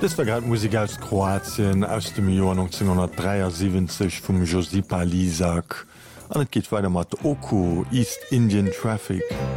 Das war grad Musik aus Kroatien aus dem Joar 1973 vum Josipa Lisak. An et geht weiter mat Oku East Indian Traffic.